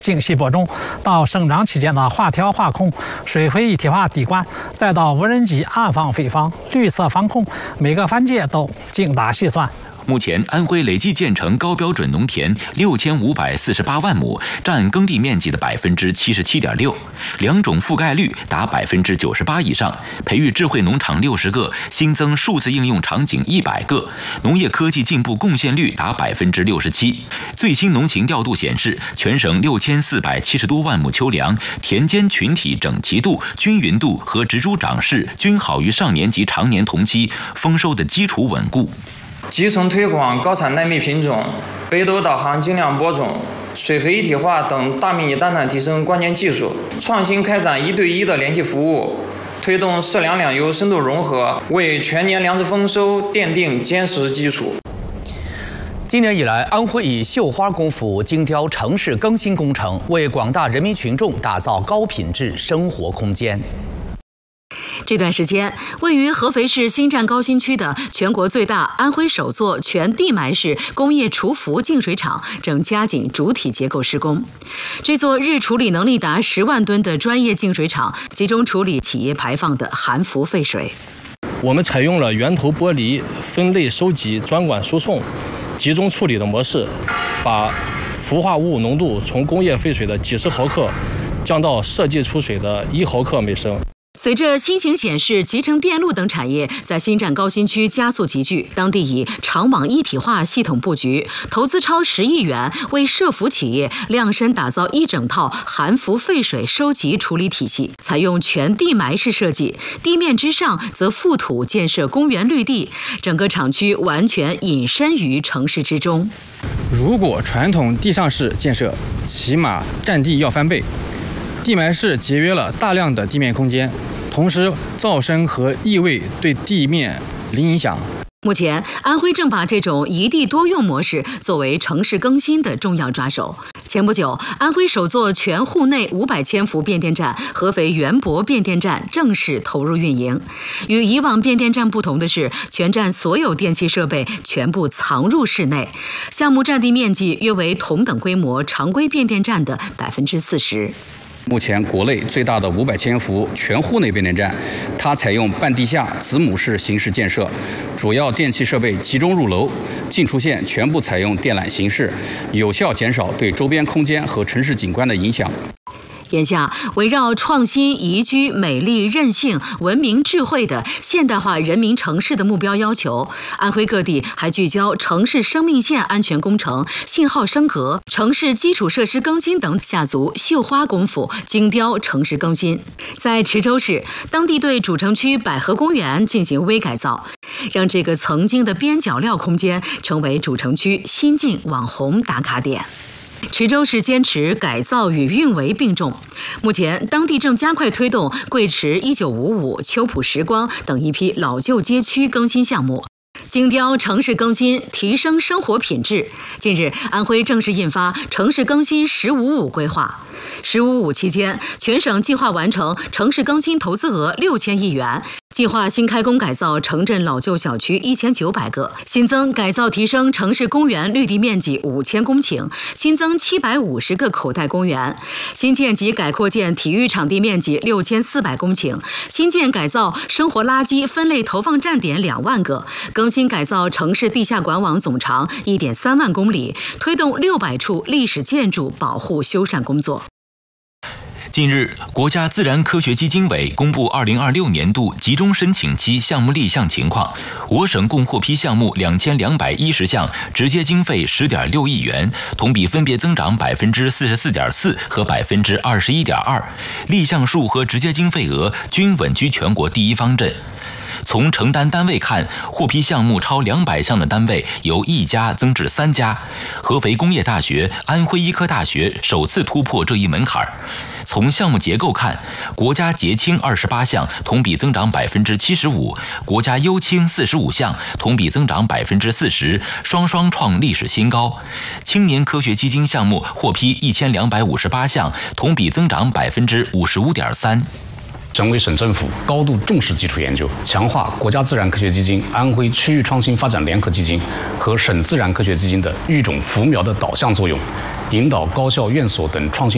精细播种到生长期间的化条化控、水灰一体化滴灌，再到无人机暗放飞放、绿色防控，每个环节都精打细算。 目前，安徽累计建成高标准农田6548万亩，占耕地面积的77.6%，两种覆盖率达98%以上，培育智慧农场60个，新增数字应用场景100个，农业科技进步贡献率达67%。最新农情调度显示，全省6470多万亩秋粮，田间群体整齐度、均匀度和植株长势均好于上年及常年同期，丰收的基础稳固。 集成推广高产耐密品种、北斗导航精量播种、水肥一体化等大面积单产提升关键技术，创新开展1对1的联系服务，推动涉粮两优深度融合，为全年粮食丰收奠定坚实基础。 今年以来，安徽以绣花功夫精雕城市更新工程，为广大人民群众打造高品质生活空间。 这段时间，位于合肥市新站高新区的全国最大、安徽首座全地埋式工业除氟净水厂正加紧主体结构施工。这座日处理能力达10万吨的专业净水厂，集中处理企业排放的含氟废水。 我们采用了源头剥离、分类收集、专管输送、集中处理的模式，把氟化物浓度从工业废水的几十毫克降到设计出水的1毫克每升。 随着新型显示、集成电路等产业在新站高新区加速集聚，当地以厂网一体化系统布局，投资超10亿元，为涉氟企业量身打造一整套含氟废水收集处理体系，采用全地埋式设计，地面之上则覆土建设公园绿地，整个厂区完全隐身于城市之中。 如果传统地上式建设，起码占地要翻倍。地埋式节约了大量的地面空间，同时噪声和异味对地面零影响。 目前，安徽正把这种一地多用模式作为城市更新的重要抓手。前不久，安徽首座全户内500千伏变电站——合肥元博变电站正式投入运营。与以往变电站不同的是，全站所有电气设备全部藏入室内，项目占地面积约为同等规模常规变电站的40%。 目前国内最大的500千伏全户内变电站，它采用半地下子母式形式建设，主要电气设备集中入楼，进出线全部采用电缆形式，有效减少对周边空间和城市景观的影响。 眼下，围绕创新、宜居、美丽、韧性、文明、智慧的现代化人民城市的目标要求，安徽各地还聚焦城市生命线安全工程、信号升格、城市基础设施更新等，下足绣花功夫，精雕城市更新。在池州市，当地对主城区百合公园进行微改造，让这个曾经的边角料空间成为主城区新晋网红打卡点。池州市坚持改造与运维并重，目前当地正加快推动贵池1955、秋浦时光等一批老旧街区更新项目，精雕城市更新，提升生活品质。近日，安徽正式印发城市更新“1055”规划。“1055”期间，全省计划完成城市更新投资额6000亿元，计划新开工改造城镇老旧小区1900个，新增改造提升城市公园绿地面积5000公顷，新增750个口袋公园，新建及改扩建体育场地面积6400公顷，新建改造生活垃圾分类投放站点2万个，更新改造城市地下管网总长1.3万公里，推动600处历史建筑保护修缮工作。 近日，国家自然科学基金委公布2026年度集中申请期项目立项情况，我省共获批项目2210项，直接经费10.6亿元，同比分别增长44.4%和21.2%，立项数和直接经费额均稳居全国第一方阵。从承担单位看，获批项目超200项的单位由1家增至3家，合肥工业大学、安徽医科大学首次突破这一门槛。从项目结构看，国家杰青28项，同比增长75%；国家优青45项，同比增长40%，双双创历史新高。青年科学基金项目获批1258项，同比增长55.3%。 省委省政府高度重视基础研究，强化国家自然科学基金、安徽区域创新发展联合基金和省自然科学基金的育种扶苗的导向作用，引导高校院所等创新